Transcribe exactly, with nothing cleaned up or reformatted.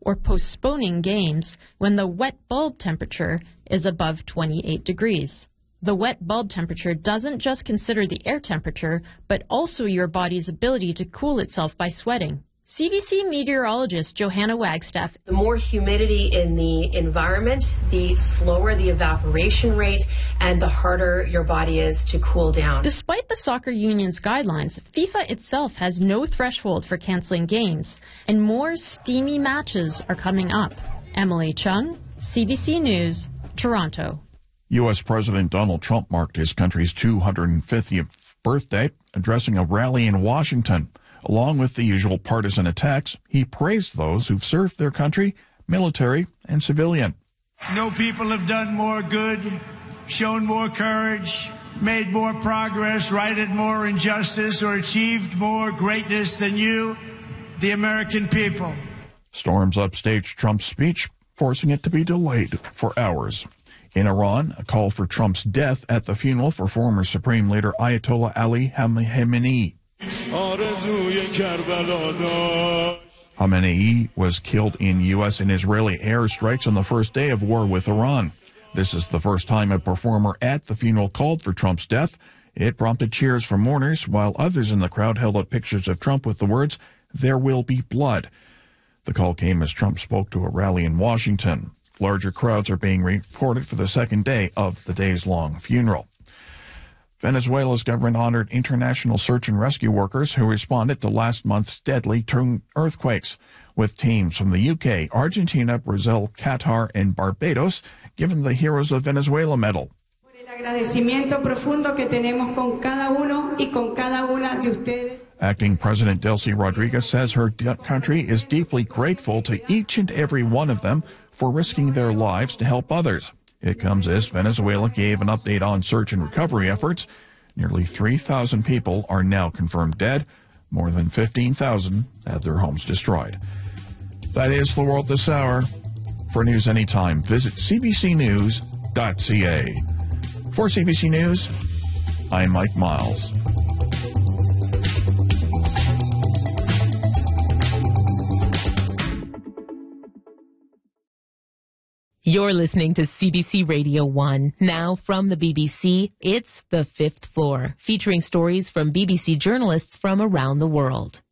or postponing games when the wet bulb temperature is above twenty-eight degrees. The wet bulb temperature doesn't just consider the air temperature, but also your body's ability to cool itself by sweating. C B C meteorologist Johanna Wagstaff. The more humidity in the environment, the slower the evaporation rate and the harder your body is to cool down. Despite the soccer union's guidelines, FIFA itself has no threshold for canceling games, and more steamy matches are coming up. Emily Chung, C B C News, Toronto. U S. President Donald Trump marked his country's two hundred fiftieth birthday, addressing a rally in Washington. Along with the usual partisan attacks, he praised those who've served their country, military and civilian. No people have done more good, shown more courage, made more progress, righted more injustice, or achieved more greatness than you, the American people. Storms upstaged Trump's speech, forcing it to be delayed for hours. In Iran, a call for Trump's death at the funeral for former Supreme Leader Ayatollah Ali Khamenei. Khamenei was killed in U S and Israeli airstrikes on the first day of war with Iran. This is the first time a performer at the funeral called for Trump's death. It prompted cheers from mourners, while others in the crowd held up pictures of Trump with the words, "There will be blood." The call came as Trump spoke to a rally in Washington. Larger crowds are being reported for the second day of the days-long funeral. Venezuela's government honored international search and rescue workers who responded to last month's deadly earthquakes, with teams from the U K, Argentina, Brazil, Qatar, and Barbados given the Heroes of Venezuela medal. Acting President Delcy Rodriguez says her country is deeply grateful to each and every one of them for risking their lives to help others. It comes as Venezuela gave an update on search and recovery efforts. Nearly three thousand people are now confirmed dead. More than fifteen thousand had their homes destroyed. That is the world this hour. For news anytime, visit c b c news dot c a. For C B C News, I'm Mike Miles. You're listening to C B C Radio one. Now from the B B C, it's The Fifth Floor, featuring stories from B B C journalists from around the world.